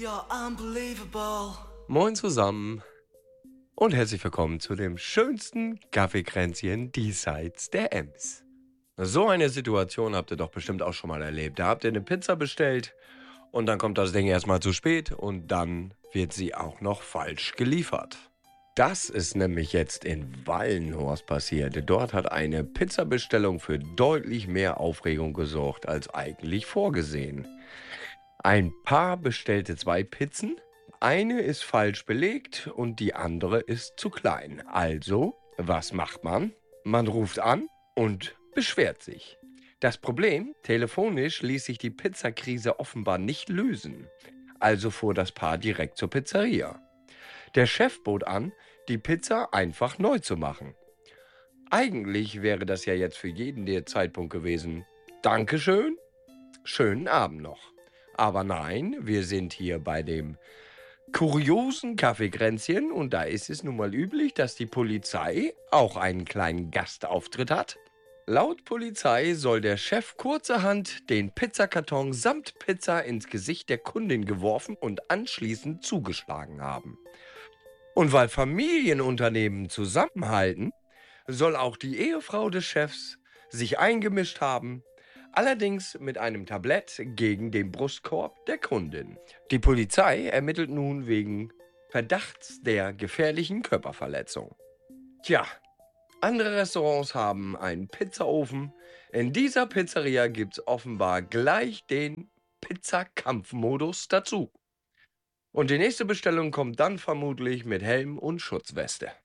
You're unbelievable. Moin zusammen und herzlich willkommen zu dem schönsten Kaffeekränzchen diesseits der Ems. So eine Situation habt ihr doch bestimmt auch schon mal erlebt. Da habt ihr eine Pizza bestellt und dann kommt das Ding erstmal zu spät und dann wird sie auch noch falsch geliefert. Das ist nämlich jetzt in Wallenhorst passiert. Dort hat eine Pizzabestellung für deutlich mehr Aufregung gesorgt als eigentlich vorgesehen. Ein Paar bestellte 2 Pizzen. Eine ist falsch belegt und die andere ist zu klein. Also, was macht man? Man ruft an und beschwert sich. Das Problem, telefonisch ließ sich die Pizzakrise offenbar nicht lösen. Also fuhr das Paar direkt zur Pizzeria. Der Chef bot an, die Pizza einfach neu zu machen. Eigentlich wäre das ja jetzt für jeden der Zeitpunkt gewesen. Dankeschön, schönen Abend noch. Aber nein, wir sind hier bei dem kuriosen Kaffeekränzchen und da ist es nun mal üblich, dass die Polizei auch einen kleinen Gastauftritt hat. Laut Polizei soll der Chef kurzerhand den Pizzakarton samt Pizza ins Gesicht der Kundin geworfen und anschließend zugeschlagen haben. Und weil Familienunternehmen zusammenhalten, soll auch die Ehefrau des Chefs sich eingemischt haben, allerdings mit einem Tablett gegen den Brustkorb der Kundin. Die Polizei ermittelt nun wegen Verdachts der gefährlichen Körperverletzung. Tja, andere Restaurants haben einen Pizzaofen. In dieser Pizzeria gibt's offenbar gleich den Pizzakampfmodus dazu. Und die nächste Bestellung kommt dann vermutlich mit Helm und Schutzweste.